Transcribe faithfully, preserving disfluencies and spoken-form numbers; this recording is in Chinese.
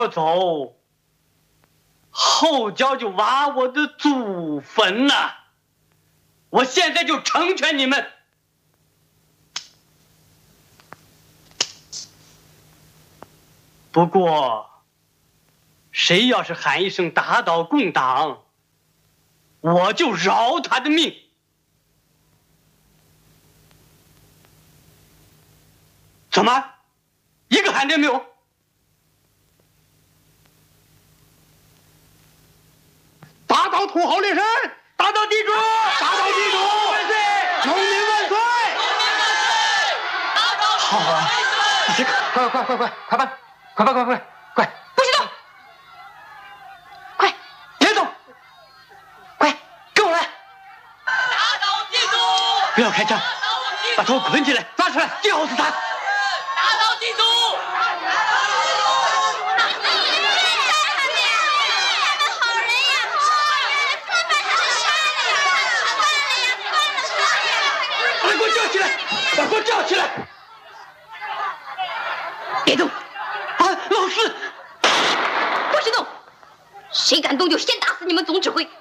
走，后脚就挖我的祖坟呐！我现在就成全你们。不过，谁要是喊一声打倒共党，我就饶他的命。怎么，一个喊的没有？ 打倒土豪劣绅， 打倒地主， 打倒地主， 万岁！ 农民万岁！ 打倒好啊！这个，快快快快快办！快快快快快！ 不许动！快， 别动！ 快，跟我来！ 打倒地主！ 不要开枪，把头捆起来，抓出来，吊死他！ 打倒地主！ 把给我吊起来！把给我吊起来！ 别动！ 啊，老四！ 不许动！谁敢动就先打死你们总指挥！